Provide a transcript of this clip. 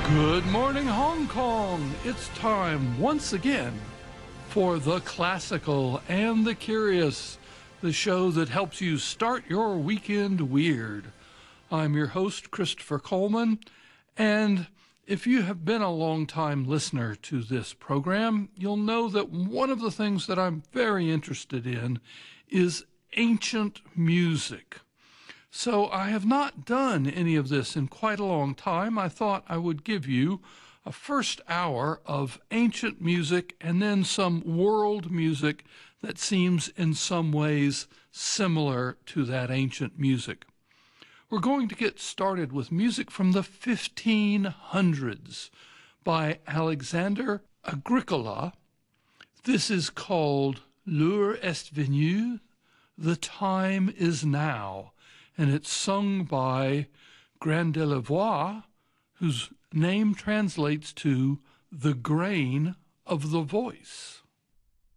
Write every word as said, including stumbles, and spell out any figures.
Good morning, Hong Kong. It's time once again for The Classical and the Curious, the show that helps you start your weekend weird. I'm your host, Christopher Coleman, and if you have been a long-time listener to this program, you'll know that one of the things that I'm very interested in is ancient music. So I have not done any of this in quite a long time. I thought I would give you a first hour of ancient music and then some world music that seems in some ways similar to that ancient music. We're going to get started with music from the fifteen hundreds by Alexander Agricola. This is called L'heure est venue, The Time is Now, and it's sung by Grandet-Lavoi, whose name translates to the grain of the voice.